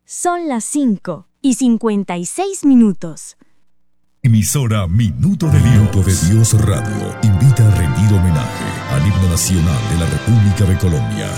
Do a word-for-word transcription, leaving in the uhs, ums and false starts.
Son las cinco y cincuenta y seis minutos. Emisora Minuto de Dios. Minuto de Dios Radio invita a rendir homenaje al himno nacional de la República de Colombia.